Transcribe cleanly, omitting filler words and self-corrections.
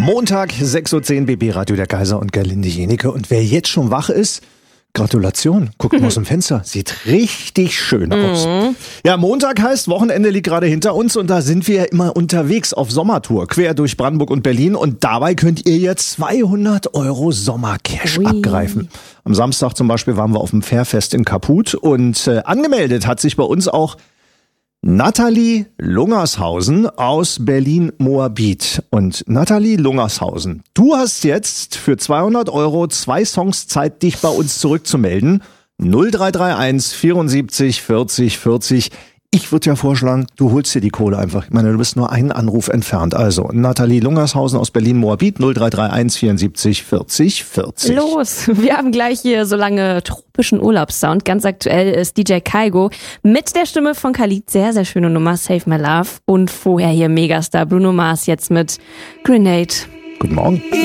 Montag, 6.10 Uhr, BB Radio der Kaiser und Gerlinde Jenike. Und wer jetzt schon wach ist, Gratulation. Guckt mal aus dem Fenster. Sieht richtig schön aus. Ja, Montag heißt, Wochenende liegt gerade hinter uns und da sind wir ja immer unterwegs auf Sommertour, quer durch Brandenburg und Berlin. Und dabei könnt ihr jetzt 200 € Sommercash abgreifen. Am Samstag zum Beispiel waren wir auf dem Fährfest in Kaput und angemeldet hat sich bei uns auch Nathalie Lungershausen aus Berlin-Moabit. Und Nathalie Lungershausen, du hast jetzt für 200 € 2 Songs Zeit, dich bei uns zurückzumelden. 0331 74 40 40. Ich würde ja vorschlagen, du holst dir die Kohle einfach. Ich meine, du bist nur einen Anruf entfernt. Also Nathalie Lungershausen aus Berlin-Moabit, 0331 74 40 40. Los, wir haben gleich hier so lange tropischen Urlaubssound. Ganz aktuell ist DJ Kaigo mit der Stimme von Khalid. Sehr, sehr schöne Nummer, Save My Love. Und vorher hier Megastar Bruno Mars jetzt mit Grenade. Guten Morgen.